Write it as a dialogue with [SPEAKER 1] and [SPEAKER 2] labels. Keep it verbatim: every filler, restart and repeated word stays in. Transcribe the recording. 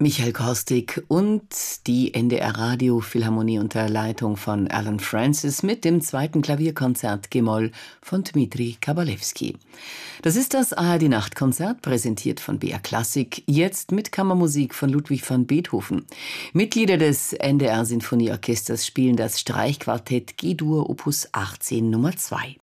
[SPEAKER 1] Michael Korstig und die N D R Radio Philharmonie unter Leitung von Alan Francis mit dem zweiten Klavierkonzert G-Moll von Dmitri Kabalewski. Das ist das A R D Nachtkonzert, präsentiert von B R Klassik, jetzt mit Kammermusik von Ludwig van Beethoven. Mitglieder des N D R Sinfonieorchesters spielen das Streichquartett G-Dur Opus achtzehn Nummer zwei.